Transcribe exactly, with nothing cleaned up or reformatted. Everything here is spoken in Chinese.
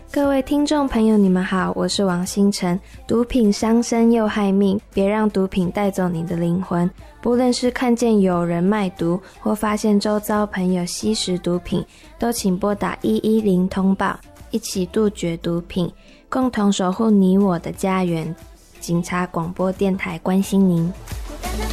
各位听众朋友你们好，我是王星辰。毒品伤身又害命，别让毒品带走你的灵魂。不论是看见有人卖毒，或发现周遭朋友吸食毒品，都请拨打一一零通报，一起杜绝毒品，共同守护你我的家园。警察广播电台关心您。